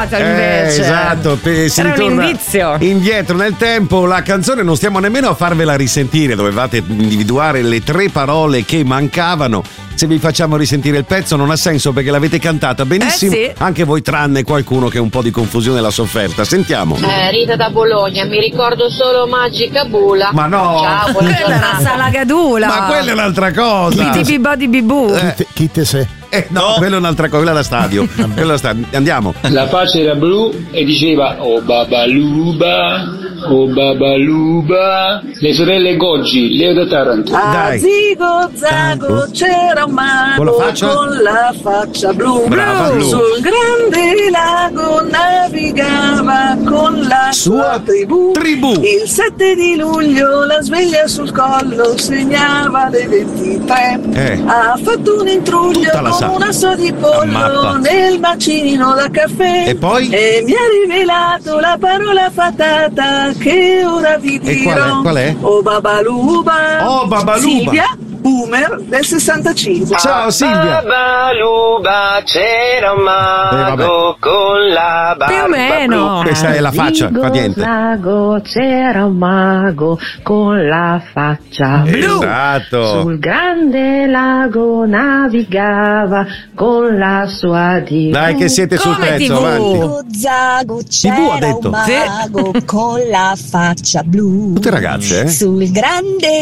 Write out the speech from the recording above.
sbagliato invece. Esatto, si era un ritorna indizio. indietro nel tempo. La canzone non stiamo nemmeno a farvela risentire, dovevate individuare le 3 parole che mancavano. Se vi facciamo risentire il pezzo non ha senso perché l'avete cantata benissimo, sì. anche voi tranne qualcuno che un po' di confusione l'ha sofferta. Sentiamo. Rita da Bologna, mi ricordo solo Magica Bula. Ma no! Ciao, buona Quella era giornata. Salagadula. Ma quella è un'altra cosa. Bidi bibodi bibù. Chi te sei? No, quella è un'altra cosa, quella da stadio. Quella da stadio. Andiamo. La faccia era blu e diceva oh babaluba, oh babaluba. Le sorelle Goggi, Leo da Taranto. Dai. Zigo Zago c'era un Con la mago faccia? con la faccia blu. Brava, blu. Sul grande lago navigava con la sua tribù. Il 7 di luglio la sveglia sul collo segnava le 23. Ha fatto un intruglio Tutta la con sa. un asso di La mappa. pollo nel bacino da caffè. E poi? E mi ha rivelato la parola fatata che ora vi E dirò. qual è? Oh babaluba. Oh, babaluba. Silvia, boomer del 65. Ciao Silvia. Babaluba c'era un mago con la barba Più o meno. Questa è la faccia, fa niente. Lago c'era un mago con la faccia blu. Esatto. Sul grande lago navigava con la sua TV. Dai che siete sul Come pezzo, TV? avanti. Zago ha c'era detto. un mago con la faccia blu. Tutte ragazze, eh? Sul grande